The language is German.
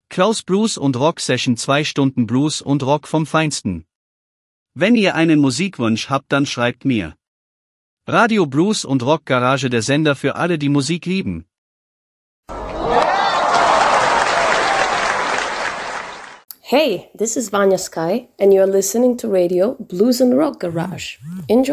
Klaus Blues und Rock Session, 2 Stunden Blues und Rock vom Feinsten. Wenn ihr einen Musikwunsch habt, dann schreibt mir. Radio Blues und Rock Garage, der Sender für alle, die Musik lieben. Hey, this is Vanya Sky, and you're listening to Radio Blues and Rock Garage. Enjoy.